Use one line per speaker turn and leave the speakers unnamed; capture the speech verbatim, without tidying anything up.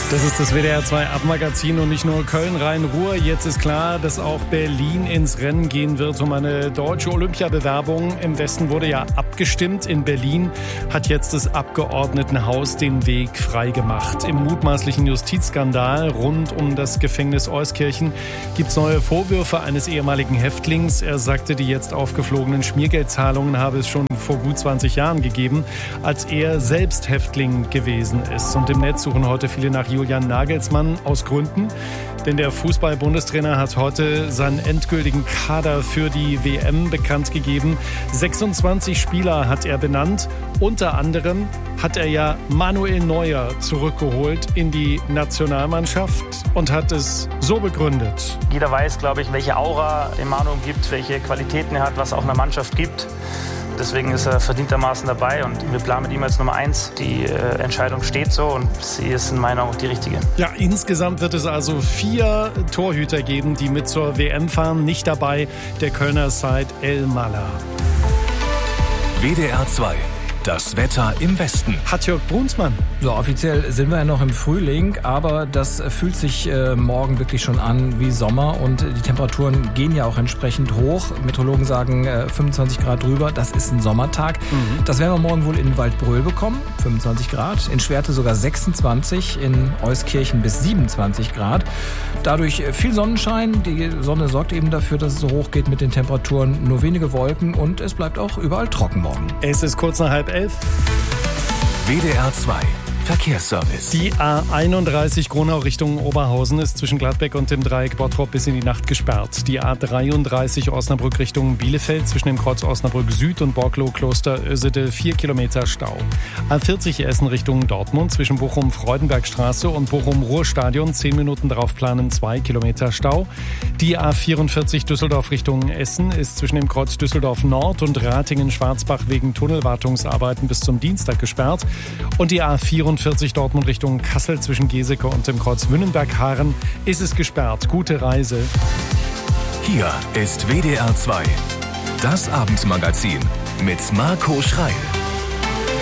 Das ist das W D R zwei Abendmagazin und nicht nur Köln, Rhein-Ruhr. Jetzt ist klar, dass auch Berlin ins Rennen gehen wird um eine deutsche Olympiabewerbung. Im Westen wurde ja abgestimmt. In Berlin hat jetzt das Abgeordnetenhaus den Weg freigemacht. Im mutmaßlichen Justizskandal rund um das Gefängnis Euskirchen gibt es neue Vorwürfe eines ehemaligen Häftlings. Er sagte, die jetzt aufgeflogenen Schmiergeldzahlungen habe es schon vor gut zwanzig Jahren gegeben, als er selbst Häftling gewesen ist. Und im Netz suchen heute viele nach Julian Nagelsmann aus Gründen, denn der Fußball-Bundestrainer hat heute seinen endgültigen Kader für die W M bekannt gegeben. sechsundzwanzig Spieler hat er benannt. Unter anderem hat er ja Manuel Neuer zurückgeholt in die Nationalmannschaft und hat es so begründet.
Jeder weiß, glaube ich, welche Aura Emanuel gibt, welche Qualitäten er hat, was auch einer Mannschaft gibt. Deswegen ist er verdientermaßen dabei und wir planen mit ihm als Nummer eins. Die äh, Entscheidung steht so und sie ist in meiner Augen auch die richtige.
Ja, insgesamt wird es also vier Torhüter geben, die mit zur W M fahren. Nicht dabei der Kölner Said El-Mallah.
W D R zwei. Das Wetter im Westen.
Hat-Jörg Brunsmann.
So, offiziell sind wir ja noch im Frühling, aber das fühlt sich äh, morgen wirklich schon an wie Sommer und die Temperaturen gehen ja auch entsprechend hoch. Meteorologen sagen äh, fünfundzwanzig Grad drüber, das ist ein Sommertag. Mhm. Das werden wir morgen wohl in Waldbröl bekommen, fünfundzwanzig Grad. In Schwerte sogar sechsundzwanzig, in Euskirchen bis siebenundzwanzig Grad. Dadurch viel Sonnenschein, die Sonne sorgt eben dafür, dass es so hoch geht mit den Temperaturen. Nur wenige Wolken und es bleibt auch überall trocken morgen.
Es ist kurz nach halb elf.
W D R zwei Verkehrsservice.
Die A einunddreißig Gronau Richtung Oberhausen ist zwischen Gladbeck und dem Dreieck Bottrop bis in die Nacht gesperrt. Die A dreiunddreißig Osnabrück Richtung Bielefeld zwischen dem Kreuz Osnabrück Süd und Borglow Kloster Ösede vier Kilometer Stau. A vierzig Essen Richtung Dortmund zwischen Bochum-Freudenbergstraße und Bochum-Ruhrstadion zehn Minuten drauf planen, zwei Kilometer Stau. Die A vierundvierzig Düsseldorf Richtung Essen ist zwischen dem Kreuz Düsseldorf Nord und Ratingen-Schwarzbach wegen Tunnelwartungsarbeiten bis zum Dienstag gesperrt. Und die A vierundvierzig Dortmund Richtung Kassel zwischen Geseke und dem Kreuz Wünnenberg-Haaren ist es gesperrt. Gute Reise.
Hier ist W D R zwei. Das Abendmagazin mit Marco Schreil.